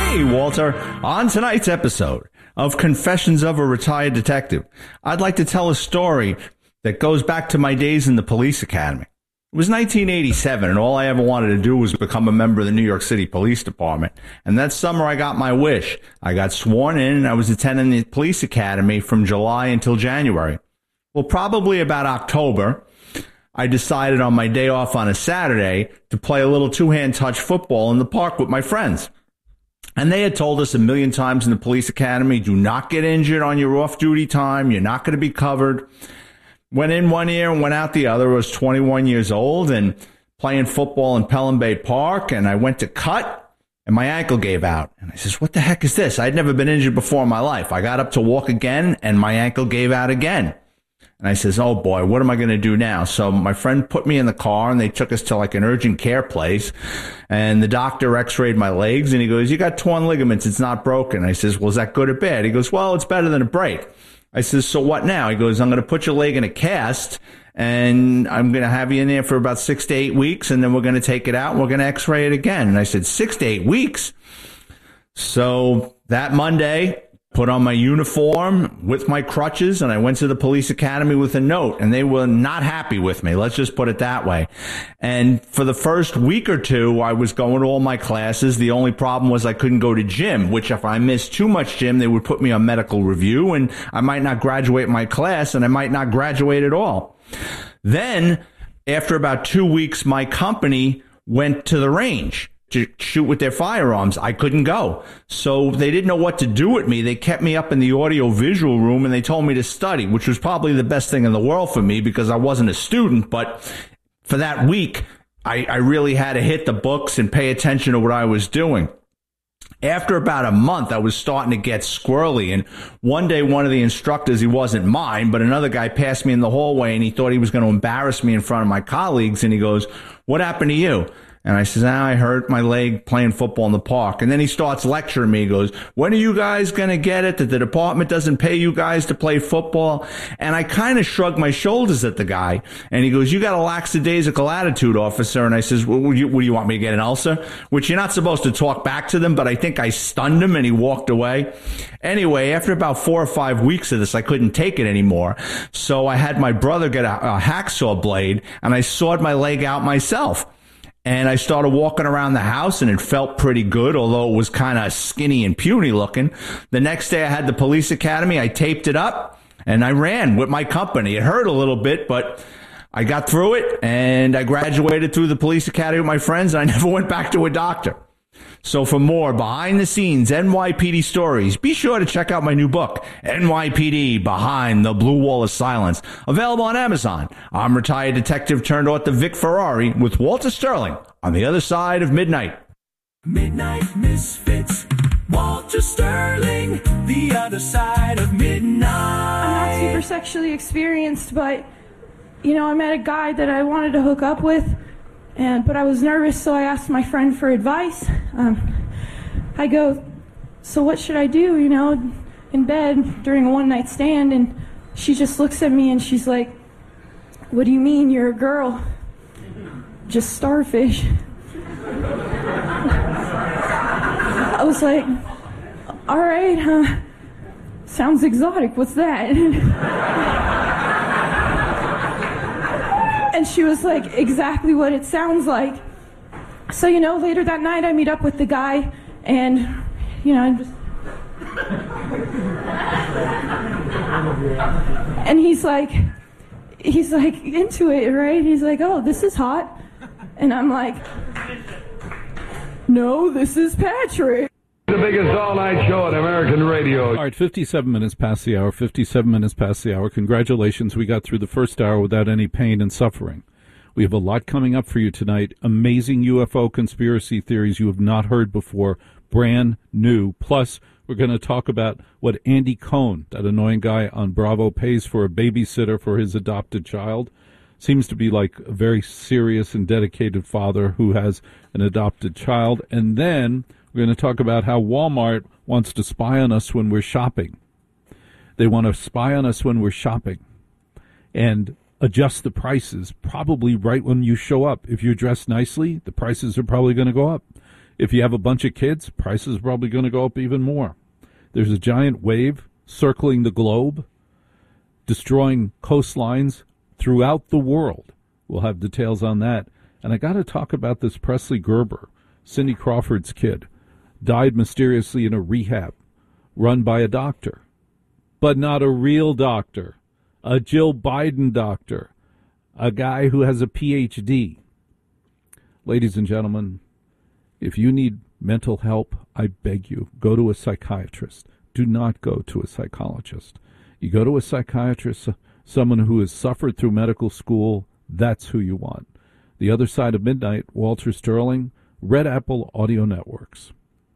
Hey, Walter. On tonight's episode of Confessions of a Retired Detective, I'd like to tell a story that goes back to my days in the police academy. It was 1987, and all I ever wanted to do was become a member of the New York City Police Department. And that summer, I got my wish. I got sworn in, and I was attending the police academy from July until January. Well, probably about October, I decided on my day off on a Saturday to play a little two-hand touch football in the park with my friends. And they had told us a million times in the police academy, do not get injured on your off-duty time. You're not going to be covered. Went in one ear and went out the other. I was 21 years old and playing football in Pelham Bay Park. And I went to cut and my ankle gave out. And I says, what the heck is this? I'd never been injured before in my life. I got up to walk again and my ankle gave out again. And I says, oh boy, what am I going to do now? So my friend put me in the car and they took us to like an urgent care place. And the doctor x-rayed my legs and he goes, you got torn ligaments. It's not broken. I says, well, is that good or bad? He goes, well, it's better than a break. I says, so what now? He goes, I'm going to put your leg in a cast and I'm going to have you in there for about 6 to 8 weeks. And then we're going to take it out and we're going to x-ray it again. And I said, 6 to 8 weeks. So that Monday, put on my uniform with my crutches, and I went to the police academy with a note, and they were not happy with me. Let's just put it that way. And for the first week or two, I was going to all my classes. The only problem was I couldn't go to gym, which if I missed too much gym, they would put me on medical review, and I might not graduate my class, and I might not graduate at all. Then, after about 2 weeks, my company went to the range to shoot with their firearms. I couldn't go. So they didn't know what to do with me. They kept me up in the audio visual room and they told me to study, which was probably the best thing in the world for me because I wasn't a student. But for that week, I really had to hit the books and pay attention to what I was doing. After about a month, I was starting to get squirrely. And one day, one of the instructors, he wasn't mine, but another guy passed me in the hallway and he thought he was going to embarrass me in front of my colleagues. And he goes, what happened to you? And I says, I hurt my leg playing football in the park. And then he starts lecturing me. He goes, when are you guys going to get it that the department doesn't pay you guys to play football? And I kind of shrugged my shoulders at the guy. And he goes, you got a lackadaisical attitude, officer. And I says, well, what do you want me to get an ulcer? Which you're not supposed to talk back to them, but I think I stunned him and he walked away. Anyway, after about 4 or 5 weeks of this, I couldn't take it anymore. So I had my brother get a hacksaw blade and I sawed my leg out myself. And I started walking around the house, and it felt pretty good, although it was kind of skinny and puny looking. The next day I had the police academy. I taped it up, and I ran with my company. It hurt a little bit, but I got through it, and I graduated through the police academy with my friends, and I never went back to a doctor. So for more behind-the-scenes NYPD stories, be sure to check out my new book, NYPD Behind the Blue Wall of Silence, available on Amazon. I'm retired detective turned author Vic Ferrari with Walter Sterling on the other side of midnight. Midnight Misfits, Walter Sterling, the other side of midnight. I'm not super sexually experienced, but, I met a guy that I wanted to hook up with. But I was nervous, so I asked my friend for advice. I go, so what should I do, in bed during a one-night stand? And she just looks at me and she's like, what do you mean, you're a girl? Just starfish. I was like, all right, sounds exotic, what's that? And she was like, exactly what it sounds like. So, later that night I meet up with the guy and, I'm just... And he's like into it, right? He's like, oh, this is hot. And I'm like, no, this is Patrick. The biggest all-night show on American radio. All right, 57 minutes past the hour, 57 minutes past the hour. Congratulations, we got through the first hour without any pain and suffering. We have a lot coming up for you tonight. Amazing UFO conspiracy theories you have not heard before, brand new. Plus, we're going to talk about what Andy Cohen, that annoying guy on Bravo, pays for a babysitter for his adopted child. Seems to be like a very serious and dedicated father who has an adopted child. And then we're going to talk about how Walmart wants to spy on us when we're shopping. They want to spy on us when we're shopping and adjust the prices probably right when you show up. If you dress nicely, the prices are probably going to go up. If you have a bunch of kids, prices are probably going to go up even more. There's a giant wave circling the globe, destroying coastlines throughout the world. We'll have details on that. And I got to talk about this Presley Gerber, Cindy Crawford's kid, died mysteriously in a rehab run by a doctor, but not a real doctor, a Jill Biden doctor, a guy who has a PhD. Ladies and gentlemen, if you need mental help, I beg you, go to a psychiatrist. Do not go to a psychologist. You go to a psychiatrist, someone who has suffered through medical school, that's who you want. The Other Side of Midnight, Walter Sterling, Red Apple Audio Networks.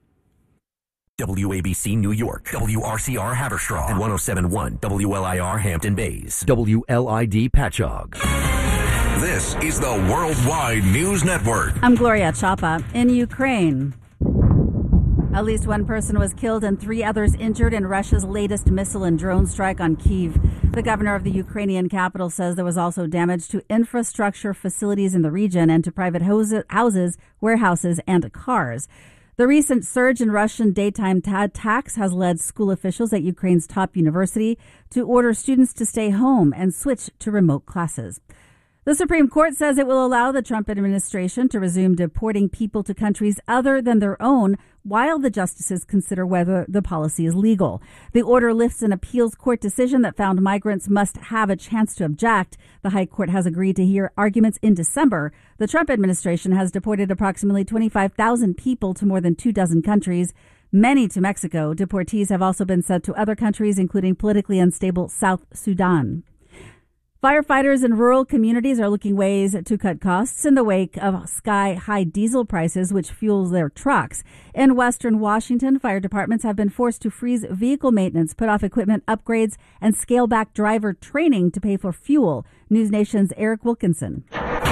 WABC New York, WRCR Haverstraw, and 107.1 WLIR Hampton Bays, WLID Patchogue. This is the Worldwide News Network. I'm Gloria Chapa. In Ukraine, at least one person was killed and 3 others injured in Russia's latest missile and drone strike on Kyiv. The governor of the Ukrainian capital says there was also damage to infrastructure facilities in the region and to private houses, warehouses, and cars. The recent surge in Russian daytime attacks has led school officials at Ukraine's top university to order students to stay home and switch to remote classes. The Supreme Court says it will allow the Trump administration to resume deporting people to countries other than their own while the justices consider whether the policy is legal. The order lifts an appeals court decision that found migrants must have a chance to object. The High Court has agreed to hear arguments in December. The Trump administration has deported approximately 25,000 people to more than 24 countries, many to Mexico. Deportees have also been sent to other countries, including politically unstable South Sudan. Firefighters in rural communities are looking ways to cut costs in the wake of sky-high diesel prices, which fuels their trucks. In western Washington, fire departments have been forced to freeze vehicle maintenance, put off equipment upgrades, and scale back driver training to pay for fuel. News Nation's Eric Wilkinson.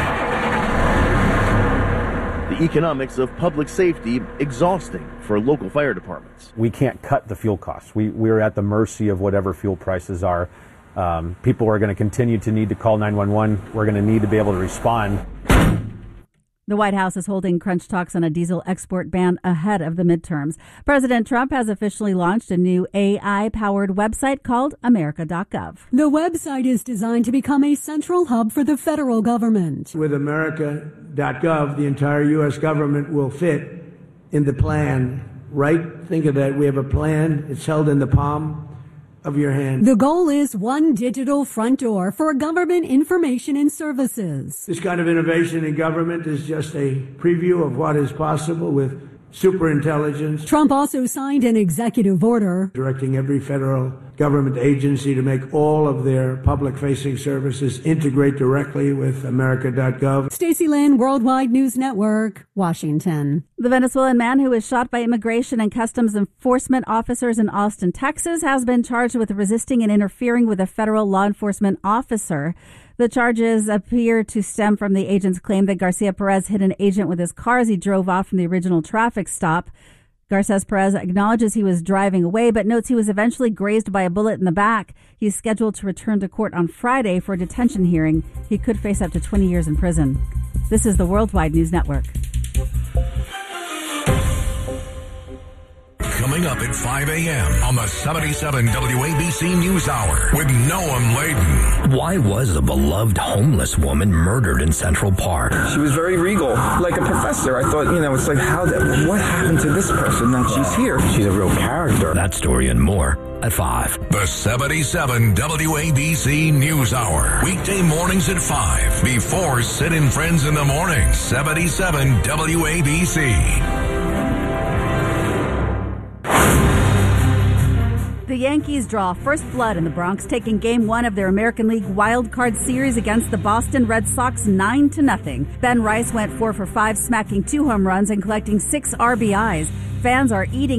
The economics of public safety exhausting for local fire departments. We can't cut the fuel costs. We're at the mercy of whatever fuel prices are. People are going to continue to need to call 911. We're going to need to be able to respond. The White House is holding crunch talks on a diesel export ban ahead of the midterms. President Trump has officially launched a new AI-powered website called America.gov. The website is designed to become a central hub for the federal government. With America.gov, the entire U.S. government will fit in the plan, right? Think of that. We have a plan. It's held in the palm of your hand. The goal is one digital front door for government information and services. This kind of innovation in government is just a preview of what is possible with superintelligence. Trump also signed an executive order directing every federal government agency to make all of their public-facing services integrate directly with America.gov. Stacey Lynn, Worldwide News Network, Washington. The Venezuelan man who was shot by immigration and customs enforcement officers in Austin, Texas, has been charged with resisting and interfering with a federal law enforcement officer. The charges appear to stem from the agent's claim that Garcia Perez hit an agent with his car as he drove off from the original traffic stop. Garces Perez acknowledges he was driving away, but notes he was eventually grazed by a bullet in the back. He's scheduled to return to court on Friday for a detention hearing. He could face up to 20 years in prison. This is the Worldwide News Network. Coming up at 5 a.m. on the 77 WABC News Hour with Noam Laden. Why was a beloved homeless woman murdered in Central Park? She was very regal, like a professor. I thought, it's like, what happened to this person that she's here? She's a real character. That story and more at 5. The 77 WABC News Hour. Weekday mornings at 5. Before Sid and Friends in the Morning. 77 WABC. The Yankees draw first blood in the Bronx, taking Game 1 of their American League Wild Card Series against the Boston Red Sox 9-0. Ben Rice went 4 for 5, smacking 2 home runs and collecting 6 RBIs. Fans are eating it up.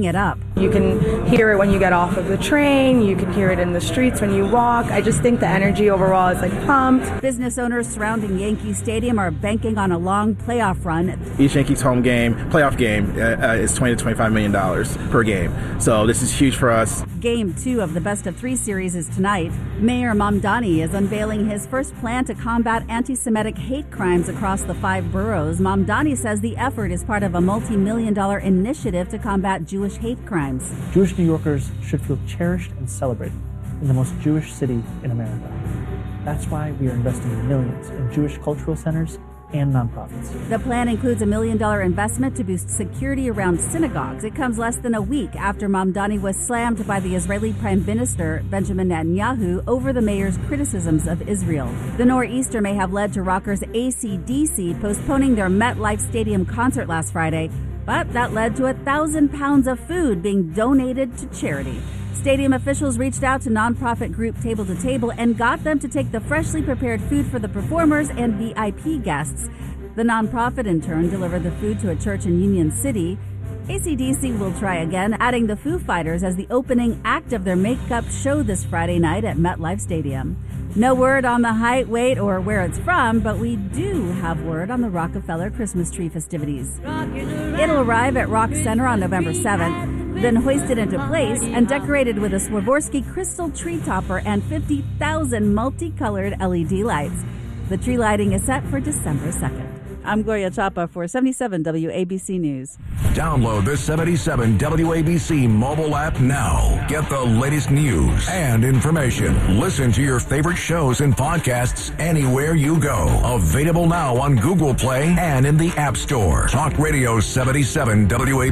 You can hear it when you get off of the train. You can hear it in the streets when you walk. I just think the energy overall is like pumped. Business owners surrounding Yankee Stadium are banking on a long playoff run. Each Yankees home game, playoff game, is $20 to $25 million per game. So this is huge for us. Game 2 of the best-of-3 series is tonight. Mayor Mamdani is unveiling his first plan to combat anti-Semitic hate crimes across the 5 boroughs. Mamdani says the effort is part of a multi-million-dollar initiative to combat Jewish hate crimes. Jewish New Yorkers should feel cherished and celebrated in the most Jewish city in America. That's why we are investing millions in Jewish cultural centers and nonprofits. The plan includes $1 million investment to boost security around synagogues. It comes less than a week after Mamdani was slammed by the Israeli Prime Minister Benjamin Netanyahu over the mayor's criticisms of Israel. The nor'easter may have led to rockers AC/DC postponing their MetLife Stadium concert last Friday, but that led to 1,000 pounds of food being donated to charity. Stadium officials reached out to nonprofit group Table to Table and got them to take the freshly prepared food for the performers and VIP guests. The nonprofit, in turn, delivered the food to a church in Union City. AC/DC will try again, adding the Foo Fighters as the opening act of their makeup show this Friday night at MetLife Stadium. No word on the height, weight, or where it's from, but we do have word on the Rockefeller Christmas tree festivities. It'll arrive at Rock Center on November 7th, then hoisted into place and decorated with a Swarovski crystal tree topper and 50,000 multicolored LED lights. The tree lighting is set for December 2nd. I'm Gloria Chapa for 77 WABC News. Download the 77 WABC mobile app now. Get the latest news and information. Listen to your favorite shows and podcasts anywhere you go. Available now on Google Play and in the App Store. Talk Radio 77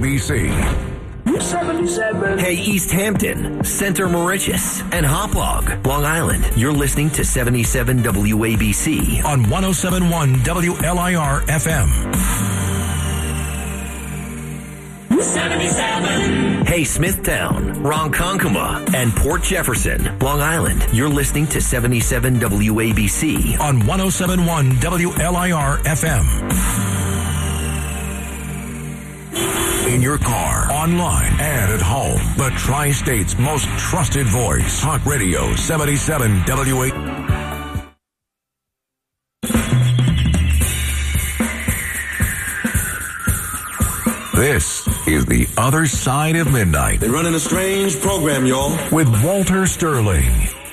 WABC. 77. Hey, East Hampton, Center Mauritius, and Hauppauge, Long Island. You're listening to 77 WABC on 107.1 WLIR FM. 77. Hey, Smithtown, Ronkonkoma, and Port Jefferson, Long Island. You're listening to 77 WABC on 107.1 WLIR FM. In your car, online, and at home. The Tri-State's most trusted voice. Talk Radio 77 WA. This is The Other Side of Midnight. They're running a strange program, y'all. With Walter Sterling.